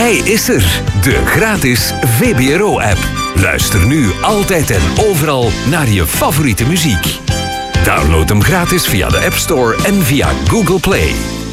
Hij is er, de gratis VBRO-app. Luister nu altijd en overal naar je favoriete muziek. Download hem gratis via de App Store en via Google Play.